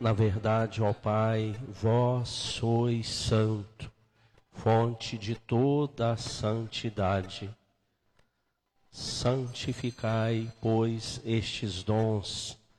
Na verdade, ó Pai, vós sois santo, fonte de toda a santidade. Santificai, pois, estes dons,